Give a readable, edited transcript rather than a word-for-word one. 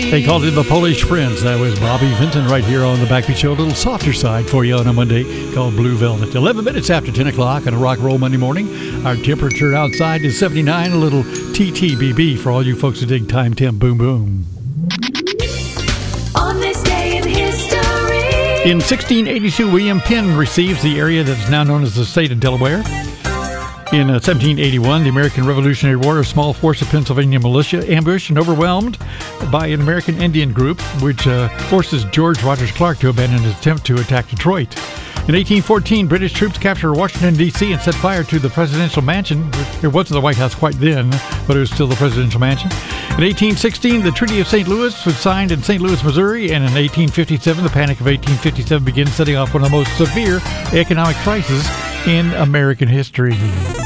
They called it the Polish Prince. That was Bobby Vinton right here on the Backbeat Show. A little softer side for you on a Monday called Blue Velvet. 11 minutes after 10 o'clock on a rock roll Monday morning. Our temperature outside is 79. A little TTBB for all you folks who dig Time Temp Boom Boom. On this day in history. In 1682, William Penn receives the area that's now known as the state of Delaware. In 1781, the American Revolutionary War, a small force of Pennsylvania militia ambushed and overwhelmed by an American Indian group, which forces George Rogers Clark to abandon his attempt to attack Detroit. In 1814, British troops captured Washington, D.C. and set fire to the presidential mansion. It wasn't the White House quite then, but it was still the presidential mansion. In 1816, the Treaty of St. Louis was signed in St. Louis, Missouri, and in 1857, the Panic of 1857 began, setting off one of the most severe economic crises in American history.